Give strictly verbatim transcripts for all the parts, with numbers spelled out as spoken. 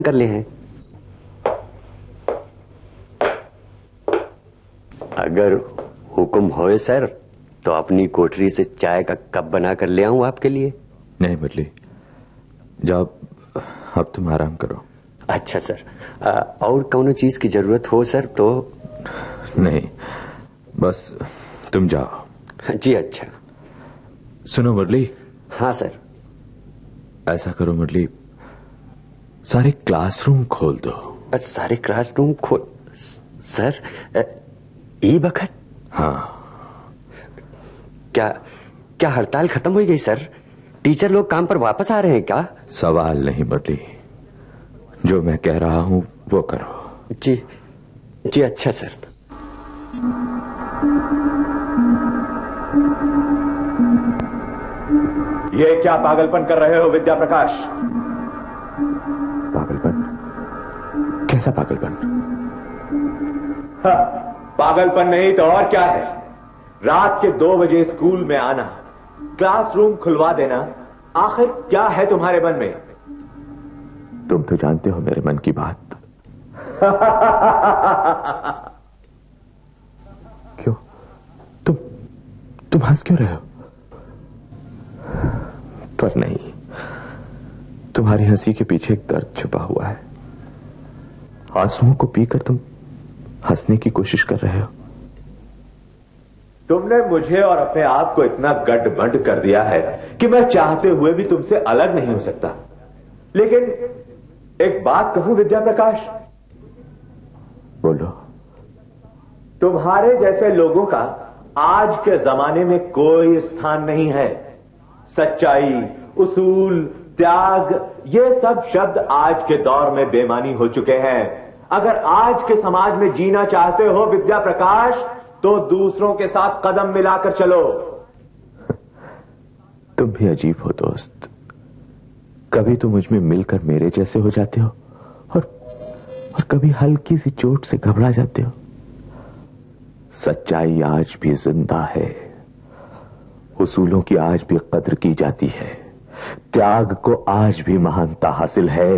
कर ले हैं। अगर हुक्म होए सर तो अपनी कोठरी से चाय का कप बना कर ले आऊं आपके लिए। नहीं मुरली, जाओ, अब तुम आराम करो। अच्छा सर, आ, और कौनो चीज की जरूरत हो सर तो? नहीं, बस तुम जाओ। जी अच्छा। सुनो मुरली। हाँ सर। ऐसा करो मुरली, सारे क्लासरूम खोल दो। सारे क्लासरूम खोल? सर ई बखत? हाँ। क्या क्या हड़ताल खत्म हो गई सर? टीचर लोग काम पर वापस आ रहे हैं क्या? सवाल नहीं मुरली, जो मैं कह रहा हूं वो करो। जी जी अच्छा सर। ये क्या पागलपन कर रहे हो विद्या प्रकाश? पागलपन? कैसा पागलपन? हाँ, पागलपन नहीं तो और क्या है? रात के दो बजे स्कूल में आना, क्लासरूम खुलवा देना, आखिर क्या है तुम्हारे मन में? तुम तो जानते हो मेरे मन की बात। क्यों? तुम तुम हंस क्यों रहे हो? पर नहीं, तुम्हारी हंसी के पीछे एक दर्द छुपा हुआ है। आंसुओं को पीकर तुम हंसने की कोशिश कर रहे हो। तुमने मुझे और अपने आप को इतना गड्ढ-बंड कर दिया है कि मैं चाहते हुए भी तुमसे अलग नहीं हो सकता। लेकिन एक बात कहूं विद्या प्रकाश? बोलो। तुम्हारे जैसे लोगों का आज के जमाने में कोई स्थान नहीं है। सच्चाई, उसूल, त्याग, ये सब शब्द आज के दौर में बेमानी हो चुके हैं। अगर आज के समाज में जीना चाहते हो विद्या प्रकाश, तो दूसरों के साथ कदम मिलाकर चलो। तुम भी अजीब हो दोस्त, कभी तो मुझ में मिलकर मेरे जैसे हो जाते हो और और कभी हल्की सी चोट से घबरा जाते हो। सच्चाई आज भी जिंदा है, उसूलों की आज भी कद्र की जाती है, त्याग को आज भी महानता हासिल है।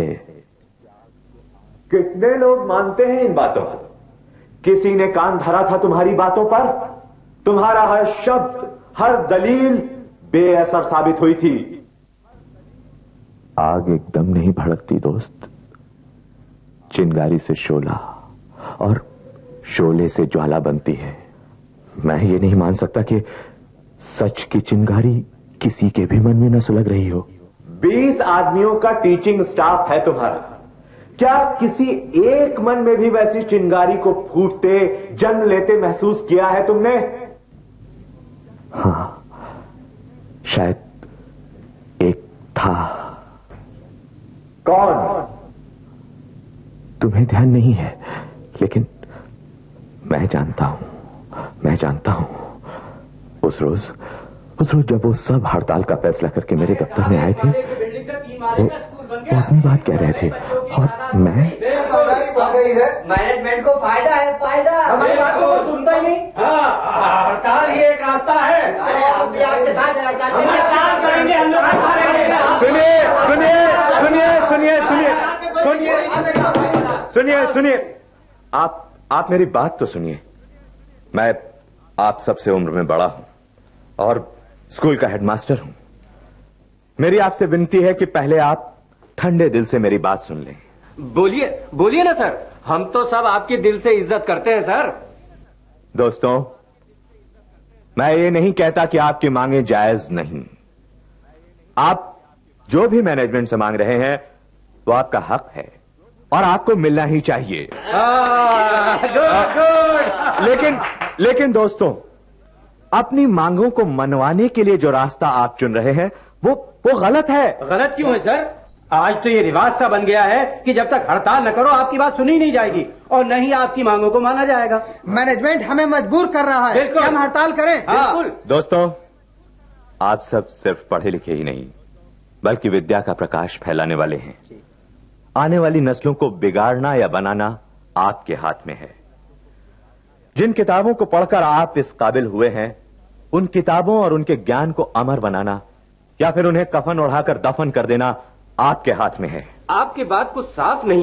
कितने लोग मानते हैं इन बातों को? किसी ने कान धरा था तुम्हारी बातों पर? तुम्हारा हर शब्द, हर दलील बेअसर साबित हुई थी। आग एकदम नहीं भड़कती दोस्त, चिंगारी से शोला और शोले से ज्वाला बनती है। मैं ये नहीं मान सकता कि सच की चिंगारी किसी के भी मन में न सुलग रही हो। बीस आदमियों का टीचिंग स्टाफ है तुम्हारा, क्या किसी एक मन में भी वैसी चिंगारी को फूटते, जन्म लेते महसूस किया है तुमने? हाँ, शायद एक था। कौन? तुम्हें ध्यान नहीं है, लेकिन मैं जानता हूं, मैं जानता हूं। उस रोज उस रोज जब वो सब हड़ताल का फैसला करके मेरे दफ्तर में आए थे, वो, वो अपनी बात कह रहे थे और मैं मैनेजमेंट को फायदा है, फायदा। हमारी बात को सुनता ही नहीं। हड़ताल ही एक रास्ता है। हम भी आपके साथ हड़ताल करेंगे, हम लोग सुनिए सुनिए सुनिए सुनिए सुनिए सुनिए सुनिए सुनिए आप आप मेरी बात तो सुनिए। मैं आप सबसे उम्र में बड़ा हूं और स्कूल का हेडमास्टर हूं। मेरी आपसे विनती है कि पहले आप ठंडे दिल से मेरी बात सुन लें। बोलिए बोलिए ना सर, हम तो सब आपकी दिल से इज्जत करते हैं सर। दोस्तों, मैं ये नहीं कहता कि आपकी मांगे जायज नहीं। आप जो भी मैनेजमेंट से मांग रहे हैं वो आपका हक है और आपको मिलना ही चाहिए। Good good. लेकिन लेकिन दोस्तों, अपनी मांगों को मनवाने के लिए जो रास्ता आप चुन रहे हैं वो वो गलत है। गलत क्यों है सर? आज तो ये रिवाज सा बन गया है कि जब तक हड़ताल न करो आपकी बात सुनी नहीं जाएगी और न ही आपकी मांगों को माना जाएगा। मैनेजमेंट हमें मजबूर कर रहा है कि हम हड़ताल करें। बिल्कुल। दोस्तों, आप सब सिर्फ पढ़े लिखे ही नहीं बल्कि विद्या का प्रकाश फैलाने वाले हैं। आने वाली नस्लों को बिगाड़ना या बनाना आपके हाथ में है। जिन किताबों को पढ़कर आप इस काबिल हुए हैं, उन किताबों और उनके ज्ञान को अमर बनाना या फिर उन्हें कफन ओढ़ाकर दफन कर देना आपके हाथ में है। आपकी बात कुछ साफ नहीं